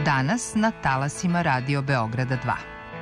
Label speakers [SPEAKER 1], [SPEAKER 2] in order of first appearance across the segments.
[SPEAKER 1] Danas na talasima Radio Beograda 2.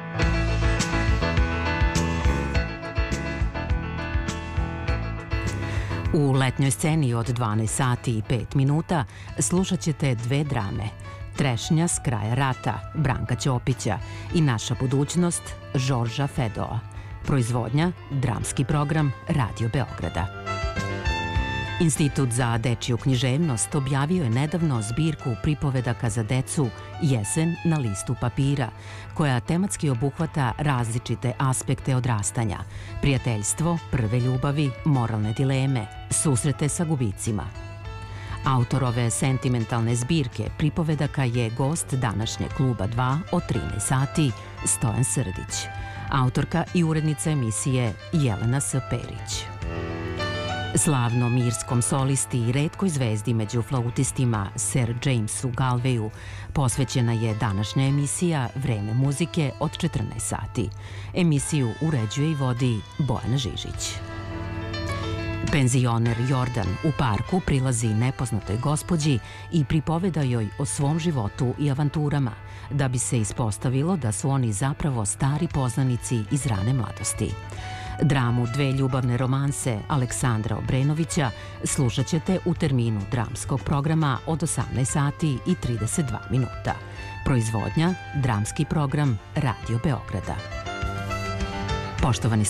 [SPEAKER 2] U letnjoj sceni od 12 sati i 5 minuta slušat ćete dve drame. Trešnja s kraja rata, Branka Ćopića i Naša budućnost, Žorža Fedoa. Proizvodnja, dramski program Radio Beograda. Institut za dečiju književnost objavio je nedavno zbirku pripovedaka za decu Jesen na listu papira, koja tematski obuhvata različite aspekte odrastanja, prijateljstvo, prve ljubavi, moralne dileme, susrete sa gubicima. Autor ove sentimentalne zbirke pripovedaka je gost današnje Kluba 2 od 13 sati, Stojan Srdić. Autorka i urednica emisije Jelena S. Perić. Slavnom irskom solisti i retkoj zvezdi među flautistima Sir Jamesu Galwayu posvećena je današnja emisija Vreme muzike od 14 sati. Emisiju uređuje i vodi Bojana Žižić. Penzioner Jordan u parku prilazi nepoznatoj gospođi i pripoveda joj o svom životu i avanturama, da bi se ispostavilo da su oni zapravo stari poznanici iz rane mladosti. Dramu Dve ljubavne romanse Aleksandra Obrenovića slušat ćete u terminu dramskog programa od 18 sati i 32 minuta. Proizvodnja, dramski program Radio Beograda. Poštovani